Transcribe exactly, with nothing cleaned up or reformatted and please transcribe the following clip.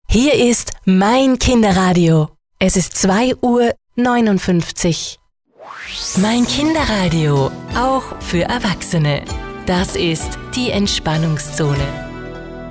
Hier ist mein Kinderradio. Es ist zwei Uhr neunundfünfzig. Mein Kinderradio, auch für Erwachsene. Das ist die Entspannungszone.